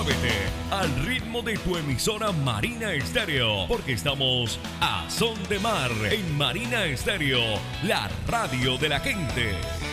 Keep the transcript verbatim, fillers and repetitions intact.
Muévete al ritmo de tu emisora Marina Estéreo, porque estamos a son de mar en Marina Estéreo, la radio de la gente.